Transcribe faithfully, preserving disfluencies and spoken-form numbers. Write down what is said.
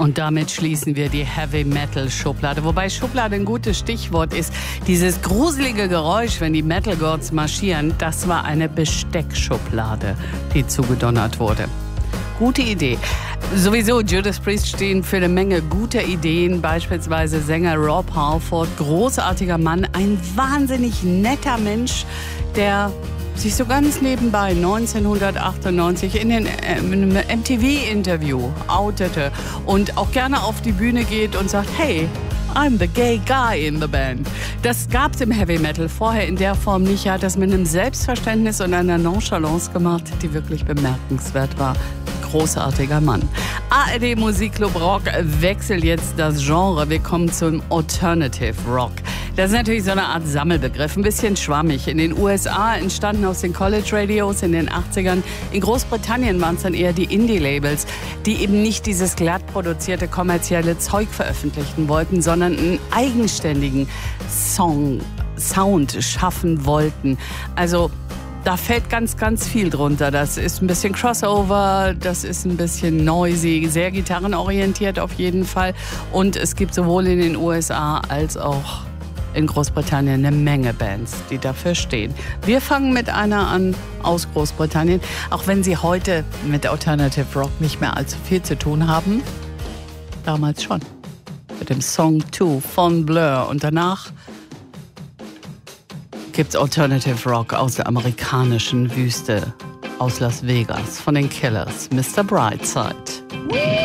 Und damit schließen wir die Heavy-Metal-Schublade. Wobei Schublade ein gutes Stichwort ist. Dieses gruselige Geräusch, wenn die Metal Gods marschieren, das war eine Besteckschublade, die zugedonnert wurde. Gute Idee. Sowieso, Judas Priest stehen für eine Menge guter Ideen. Beispielsweise Sänger Rob Halford, großartiger Mann, ein wahnsinnig netter Mensch, der sich so ganz nebenbei neunzehnhundertachtundneunzig in, den, äh, in einem M T V-Interview outete und auch gerne auf die Bühne geht und sagt, hey, I'm the gay guy in the band. Das gab es im Heavy Metal vorher in der Form nicht. Er hat das mit einem Selbstverständnis und einer Nonchalance gemacht, die wirklich bemerkenswert war. Großartiger Mann. A R D Musikclub Rock wechselt jetzt das Genre. Wir kommen zum Alternative Rock. Das ist natürlich so eine Art Sammelbegriff, ein bisschen schwammig. In den U S A entstanden aus den College Radios in den achtzigern. In Großbritannien waren es dann eher die Indie-Labels, die eben nicht dieses glatt produzierte kommerzielle Zeug veröffentlichen wollten, sondern einen eigenständigen Song, Sound schaffen wollten. Also da fällt ganz, ganz viel drunter. Das ist ein bisschen Crossover, das ist ein bisschen noisy, sehr gitarrenorientiert auf jeden Fall. Und es gibt sowohl in den U S A als auch in Großbritannien eine Menge Bands, die dafür stehen. Wir fangen mit einer an aus Großbritannien, auch wenn sie heute mit Alternative Rock nicht mehr allzu viel zu tun haben. Damals schon. Mit dem Song Two von Blur. Und danach gibt's Alternative Rock aus der amerikanischen Wüste, aus Las Vegas, von den Killers, Mister Brightside.